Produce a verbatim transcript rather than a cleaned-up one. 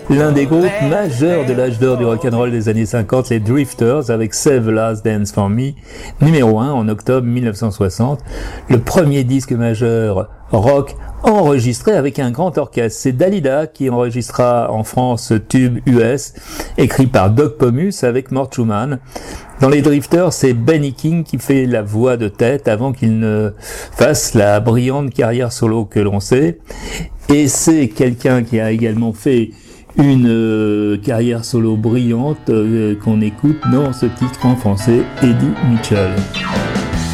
l'un des groupes majeurs de l'âge d'or du rock'n'roll des années cinquante, les Drifters, avec Save the Last Dance for Me, numéro un en octobre mille neuf cent soixante, le premier disque majeur rock enregistré avec un grand orchestre. C'est Dalida qui enregistra en France ce tube U S, écrit par Doug Pomus avec Mort Schumann. Dans les Drifters, c'est Benny King qui fait la voix de tête avant qu'il ne fasse la brillante carrière solo que l'on sait. Et c'est quelqu'un qui a également fait une euh, carrière solo brillante euh, qu'on écoute dans ce titre en français, Eddie Mitchell.